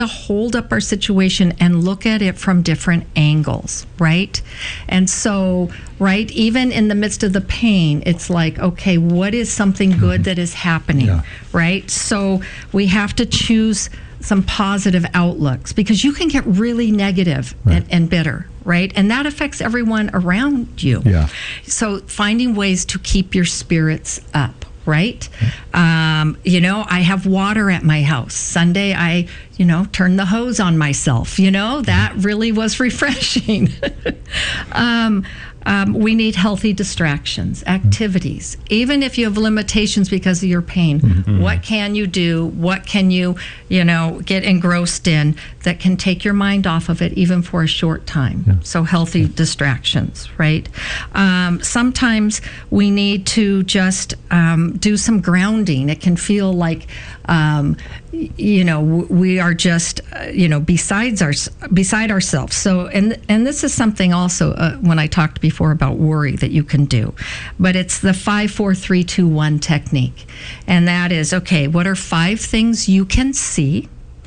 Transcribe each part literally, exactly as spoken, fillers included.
hold up our situation and look at it from different angles, right? And so, right, even in the midst of the pain, it's like, okay, what is something good that is happening, yeah. right? So we have to choose some positive outlooks, because you can get really negative right. and, and bitter, right? And that affects everyone around you. Yeah. So finding ways to keep your spirits up. Right? Um, you know, I have water at my house. Sunday, I, you know, turned the hose on myself. You know, that really was refreshing. um, um, we need healthy distractions, activities. Even if you have limitations because of your pain, mm-hmm. what can you do? What can you, you know, get engrossed in that can take your mind off of it even for a short time? Yeah. So healthy yeah. distractions, right? Um, sometimes we need to just um, do some grounding. It can feel like, um, you know, we are just, uh, you know, besides our, beside ourselves. So, and and this is something also uh, when I talked before about worry that you can do, but it's the five, four, three, two, one technique, and that is okay. What are five things you can see?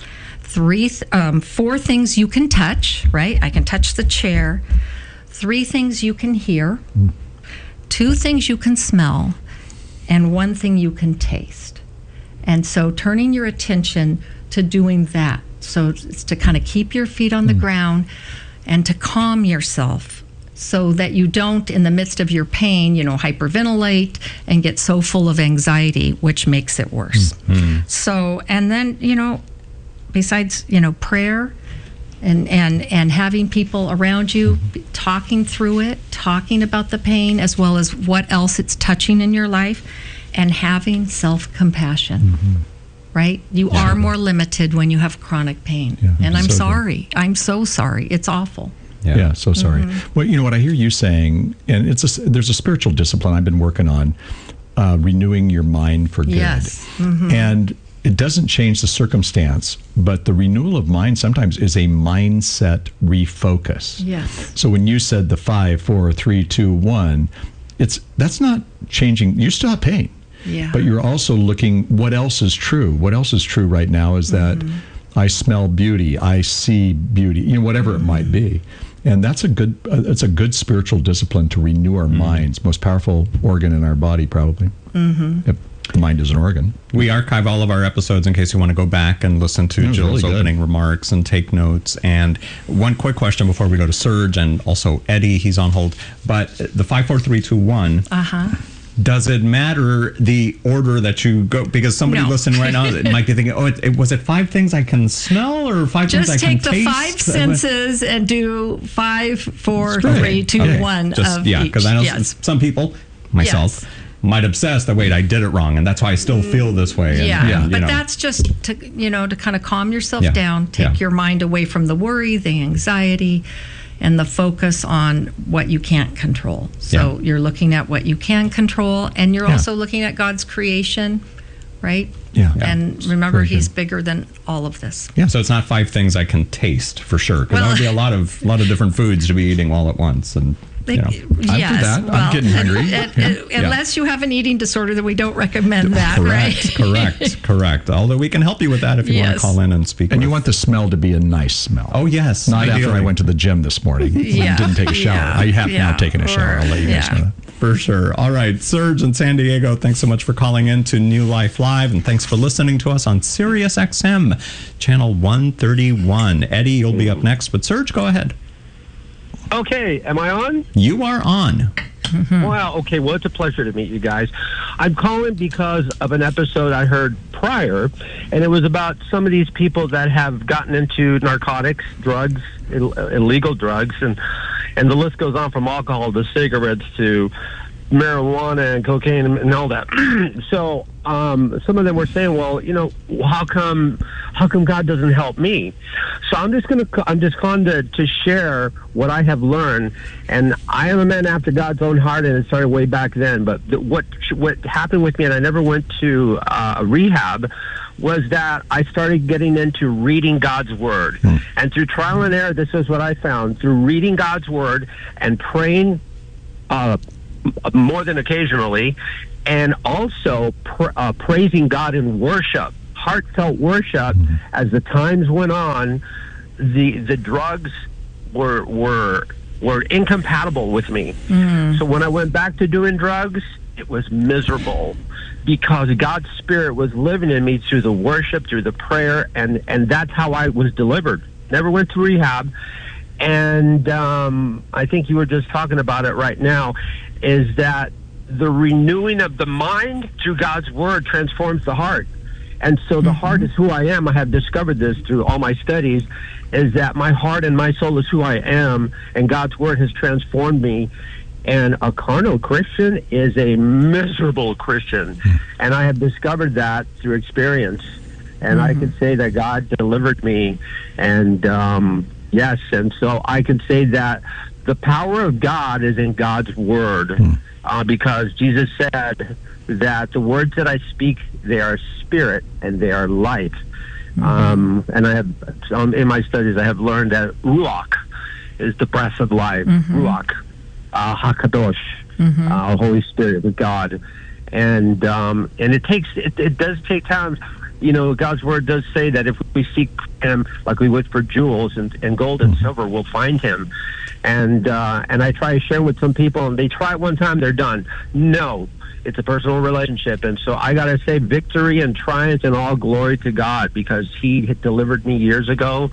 Three, um, four things you can touch. Right? I can touch the chair. Three things you can hear. Mm. Two things you can smell, and one thing you can taste. And so turning your attention to doing that. So it's to kind of keep your feet on the mm. ground and to calm yourself so that you don't, in the midst of your pain, you know, hyperventilate and get so full of anxiety, which makes it worse. Mm. So, and then, you know, besides, you know, prayer and, and, and having people around you talking through it, talking about the pain as well as what else it's touching in your life, and having self-compassion, mm-hmm. right? You yeah. are more limited when you have chronic pain. Yeah, and I'm so sorry. Good. I'm so sorry. It's awful. Yeah, yeah so sorry. Mm-hmm. Well, you know what I hear you saying, and it's a, there's a spiritual discipline I've been working on, uh, renewing your mind for good. Yes. Mm-hmm. And it doesn't change the circumstance, but the renewal of mind sometimes is a mindset refocus. Yes. So when you said the five, four, three, two, one, it's that's not changing. You still have pain. Yeah. But you're also looking, what else is true? What else is true right now is that mm-hmm. I smell beauty, I see beauty, you know, whatever mm-hmm. it might be. And that's a good, uh, it's a good spiritual discipline to renew our mm-hmm. minds. Most powerful organ in our body, probably. Mm-hmm. If the mind is an organ. We archive all of our episodes in case you want to go back and listen to Jill's really opening remarks and take notes. And one quick question before we go to Serge and also Eddie, he's on hold. But the five, four, three, two, one. Uh-huh. Does it matter the order that you go? Because somebody no. listening right now might be thinking, oh, it, it, was it five things I can smell or five Just things I can taste? Just taste? take the five senses and do five, four, right. three, two, okay. one Just, of yeah, each. because I know yes. some, some people, myself, yes. might obsess that, wait, I did it wrong, and that's why I still feel this way. And, yeah, and, but know. that's just to, you know, to kind of calm yourself yeah. down, take yeah. your mind away from the worry, the anxiety, and the focus on what you can't control. So yeah. you're looking at what you can control, and you're yeah. also looking at God's creation, right? Yeah. And yeah. remember, He's bigger than all of this. Yeah. So it's not five things I can taste for sure, because well, that would be a lot of a lot of different foods to be eating all at once, and. They, you know. I yes, do that. well, I'm getting hungry. And, yeah. and, unless you have an eating disorder, then we don't recommend that, correct, right? Correct, correct. Although we can help you with that if you yes. want to call in and speak. And with. you want the smell to be a nice smell. Oh, yes. Not ideally. after I went to the gym this morning. Yeah. I didn't take a shower. Yeah. I have yeah. now taken a shower. I'll let you guys yeah. know that. For sure. All right. Serge in San Diego, thanks so much for calling in to New Life Live, and thanks for listening to us on Sirius X M, channel one thirty-one. Eddie, you'll be up next, but Serge, go ahead. Okay, am I on? You are on. Mm-hmm. Wow, okay, well, it's a pleasure to meet you guys. I'm calling because of an episode I heard prior, and it was about some of these people that have gotten into narcotics, drugs, Ill- illegal drugs, and, and the list goes on from alcohol to cigarettes to marijuana and cocaine and all that. So um, some of them were saying, well, you know, how come how come God doesn't help me? So I'm just gonna I'm just going to, to share what I have learned, and I am a man after God's own heart, and it started way back then. But the, what what happened with me, and I never went to uh, rehab, was that I started getting into reading God's Word. Hmm. And through trial and error, this is what I found. Through reading God's Word and praying uh, more than occasionally, and also pr- uh, praising God in worship, heartfelt worship, mm-hmm. as the times went on, the the drugs were were were incompatible with me. Mm. So when I went back to doing drugs, it was miserable, because God's Spirit was living in me through the worship, through the prayer, and, and that's how I was delivered. Never went to rehab. And um, I think you were just talking about it right now, is that the renewing of the mind through God's Word transforms the heart. And so the mm-hmm. heart is who I am. I have discovered this through all my studies, is that my heart and my soul is who I am, and God's Word has transformed me. And a carnal Christian is a miserable Christian. Mm-hmm. And I have discovered that through experience. And mm-hmm. I can say that God delivered me. And um, yes, and so I can say that the power of God is in God's Word. Mm-hmm. Uh, because Jesus said that the words that I speak, they are spirit and they are life. Mm-hmm. Um, and I have, um, in my studies, I have learned that Ruach is the breath of life. Mm-hmm. Ruach, uh, Hakadosh, mm-hmm. uh, Holy Spirit with God. And um, and it takes, it, it does take time. You know, God's Word does say that if we seek Him like we would for jewels and, and gold and mm-hmm. silver, we'll find Him. And uh, and I try to share with some people, and they try it one time, they're done. No, it's a personal relationship. And so I got to say victory and triumph and all glory to God, because He had delivered me years ago,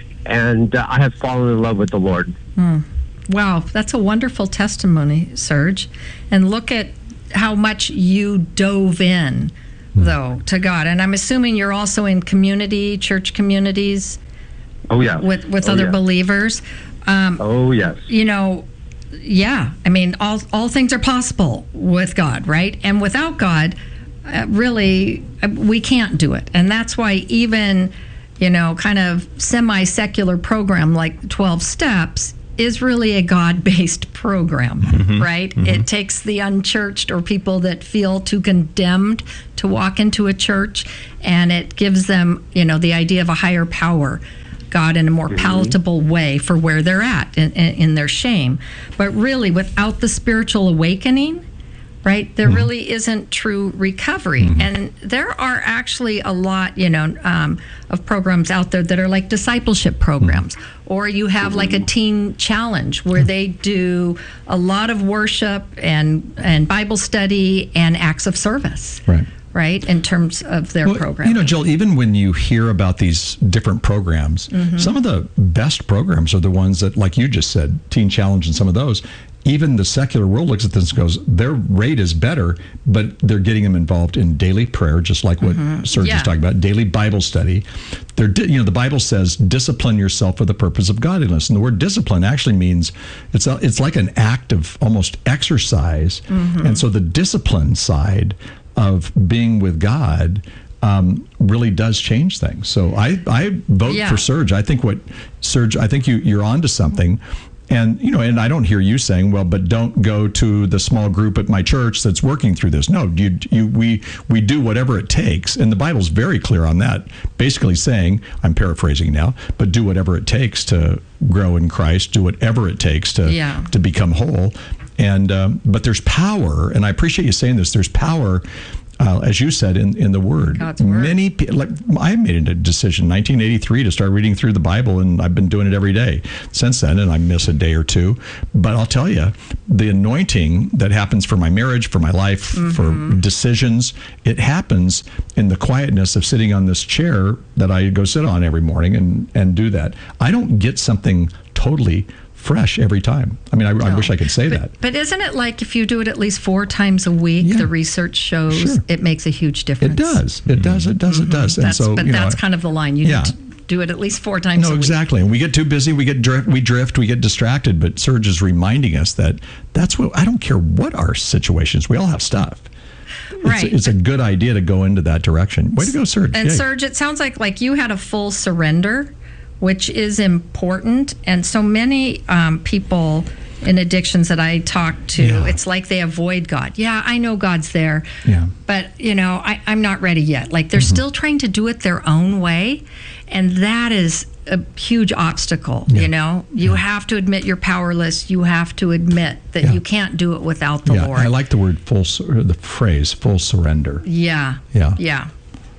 and uh, I have fallen in love with the Lord. Mm. Wow, that's a wonderful testimony, Serge. And look at how much you dove in, though, to God. And I'm assuming you're also in community, church communities. Oh, yeah. With, with oh, other yeah. believers. Um, oh, yes. You know, yeah. I mean, all all things are possible with God, right? And without God, uh, really, uh, we can't do it. And that's why even, you know, kind of semi-secular program like twelve Steps is really a God-based program, mm-hmm. right? Mm-hmm. It takes the unchurched or people that feel too condemned to walk into a church, and it gives them, you know, the idea of a higher power, God, in a more palatable way for where they're at in, in, in their shame. But really, without the spiritual awakening, right, there mm-hmm. really isn't true recovery. Mm-hmm. And there are actually a lot, you know, um, of programs out there that are like discipleship programs. Mm-hmm. Or you have like a teen challenge where mm-hmm. they do a lot of worship and, and Bible study and acts of service. Right. Right, in terms of their well, program. You know, Jill, even when you hear about these different programs, mm-hmm. some of the best programs are the ones that, like you just said, Teen Challenge and some of those, even the secular world looks at this and goes, their rate is better, but they're getting them involved in daily prayer, just like what mm-hmm. Serge yeah. was talking about, daily Bible study. They're, you know, the Bible says, discipline yourself for the purpose of godliness. And the word discipline actually means, it's a, it's like an act of almost exercise. Mm-hmm. And so the discipline side of being with God um, really does change things. So I, I vote yeah. for Serge. I think what Serge, I think you, you're onto something. And, you know, and I don't hear you saying, well, but don't go to the small group at my church that's working through this. No, you, you, we, we do whatever it takes. And the Bible's very clear on that, basically saying, I'm paraphrasing now, but do whatever it takes to grow in Christ, do whatever it takes to, yeah. to become whole. And um, but there's power, and I appreciate you saying this. There's power, uh, as you said, in, in the Word. God's Word. Many like I made a decision in nineteen eighty-three to start reading through the Bible, and I've been doing it every day since then. And I miss a day or two, but I'll tell you, the anointing that happens for my marriage, for my life, mm-hmm. for decisions, it happens in the quietness of sitting on this chair that I go sit on every morning and and do that. I don't get something totally fresh every time. I mean, I, no. I wish I could say but, that. But isn't it like if you do it at least four times a week, yeah. the research shows sure. it makes a huge difference? It does. It does. It does. Mm-hmm. It does. And that's, so, but you that's know, kind of the line. You yeah. need to do it at least four times no, a week. No, exactly. And we get too busy. We get drift. We drift. We get distracted. But Serge is reminding us that that's what, I don't care what our situations, we all have stuff. Right. It's, it's a good idea to go into that direction. Way to go, Serge. And Yay. Serge, it sounds like, like you had a full surrender, which is important. And so many um, people in addictions that I talk to, yeah. it's like they avoid God. Yeah, I know God's there, yeah. but, you know, I, I'm not ready yet. Like, they're mm-hmm. still trying to do it their own way, and that is a huge obstacle, yeah. you know? You yeah. have to admit you're powerless. You have to admit that yeah. you can't do it without the yeah. Lord. I like the word full, the phrase, full surrender. Yeah. Yeah. Yeah.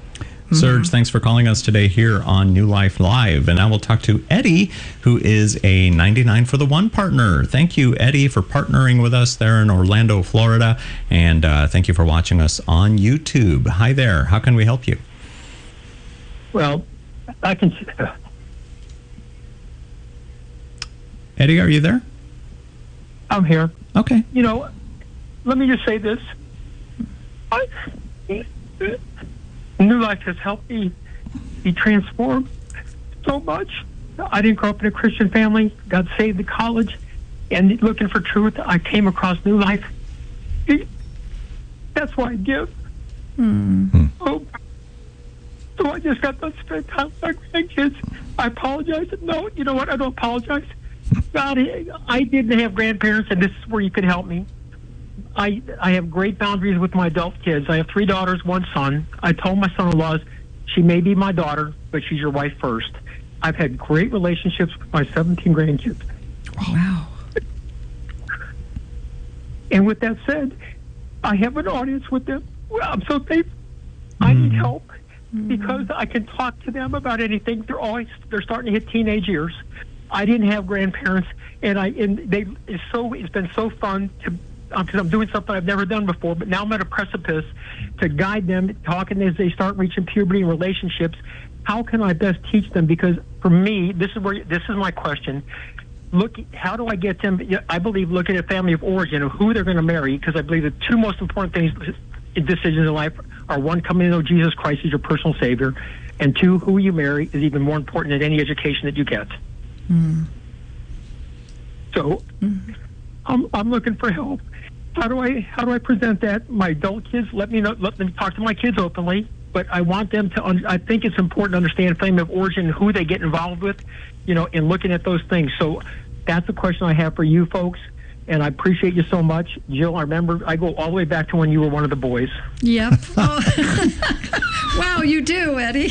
Serge, thanks for calling us today here on New Life Live. And now we'll talk to Eddie, who is a ninety-nine for the one partner. Thank you, Eddie, for partnering with us there in Orlando, Florida. And uh, thank you for watching us on YouTube. Hi there. How can we help you? Well, I can... Eddie, are you there? I'm here. Okay. You know, let me just say this. I, New Life has helped me be transformed so much. I didn't grow up in a Christian family, got saved at college, and looking for truth, I came across New Life. That's why I give. Mm. Oh, so I just got to spend time with my grandkids. I apologize. No, you know what? I don't apologize. God, I didn't have grandparents, and this is where you could help me. I I have great boundaries with my adult kids. I have three daughters, one son. I told my son-in-laws, she may be my daughter, but she's your wife first. I've had great relationships with my seventeen grandkids. Wow. And with that said, I have an audience with them. Well, I'm so thankful. I need help because I can talk to them about anything. They're always they're starting to hit teenage years. I didn't have grandparents, and I and they it's so it's been so fun to because I'm doing something I've never done before. But now I'm at a precipice to guide them, talking as they start reaching puberty and relationships. How can I best teach them? Because for me, this is where this is my question. Look, how do I get them? I believe looking at family of origin of who they're going to marry, because I believe the two most important things in decisions in life are one, coming to know Jesus Christ as your personal Savior, and two, who you marry is even more important than any education that you get. Mm. So, mm. I'm I'm looking for help. How do I how do I present that? My adult kids let me know. Let them talk to my kids openly, but I want them to. Un- I think it's important to understand family of origin and who they get involved with, you know, in looking at those things. So, that's the question I have for you folks. And I appreciate you so much. Jill, I remember I go all the way back to when you were one of the boys. Yep. Oh. Wow, you do, Eddie.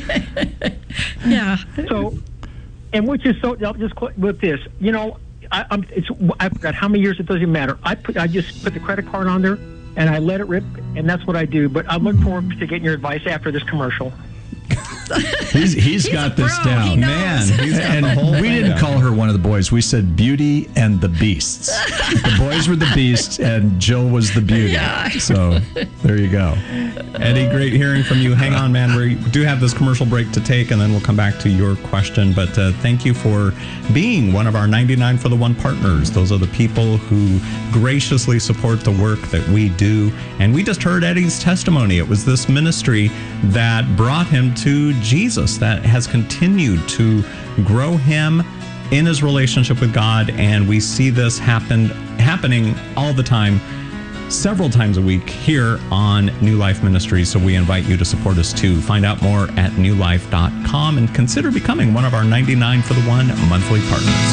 Yeah. So, and which is so, I'll just cl- with this, you know, I, I'm, it's, I forgot how many years, it doesn't even matter. I put, I just put the credit card on there and I let it rip, and that's what I do. But I look forward to getting your advice after this commercial. he's, he's, he's got this pro. down. He Man, he's got and the whole we thing didn't down. call her one of the boys. We said Beauty and the Beasts. The boys were the beasts, and Jill was the beauty. Yeah. So there you go. Eddie, great hearing from you. Hang on, man. We do have this commercial break to take, and then we'll come back to your question. But uh, thank you for being one of our ninety-nine for the one partners. Those are the people who graciously support the work that we do. And we just heard Eddie's testimony. It was this ministry that brought him to Jesus, that has continued to grow him in his relationship with God. And we see this happen happening all the time, several times a week here on New Life Ministries. So we invite you to support us too. Find out more at new life dot com and consider becoming one of our ninety-nine for the one monthly partners.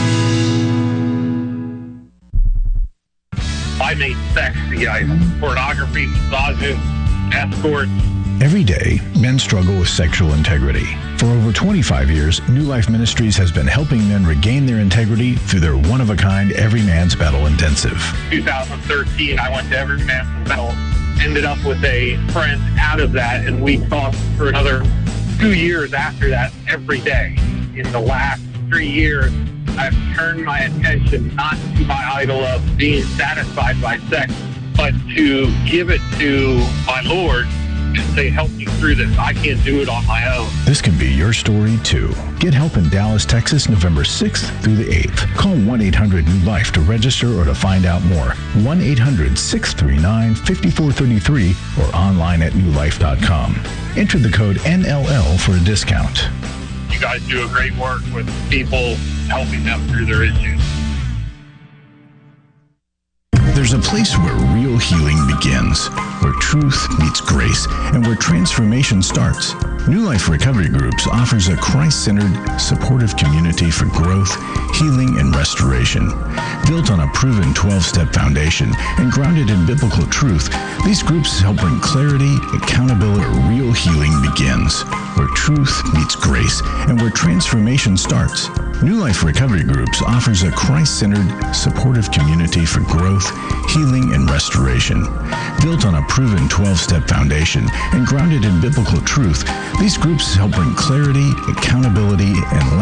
I made sex the item. Pornography, massages, escorts. Every day, men struggle with sexual integrity. For over twenty-five years, New Life Ministries has been helping men regain their integrity through their one-of-a-kind Every Man's Battle Intensive. twenty thirteen, I went to Every Man's Battle, ended up with a friend out of that, and we talked for another two years after that every day. In the last three years, I've turned my attention not to my idol of being satisfied by sex, but to give it to my Lord and say, help me through this. I can't do it on my own. This can be your story, too. Get help in Dallas, Texas, November sixth through the eighth. Call one eight hundred new life to register or to find out more. one eight hundred six three nine five four three three or online at new life dot com. Enter the code N L L for a discount. You guys do a great work with people, helping them through their issues. There's a place where real healing begins, where truth meets grace, and where transformation starts. New Life Recovery Groups offers a Christ-centered, supportive community for growth, healing, and restoration. Built on a proven twelve-step foundation and grounded in biblical truth, these groups help bring clarity, accountability, where real healing begins, where truth meets grace, and where transformation starts. New Life Recovery Groups offers a Christ-centered, supportive community for growth, healing, and restoration. Built on a proven twelve-step foundation and grounded in biblical truth, these groups help bring clarity, accountability, and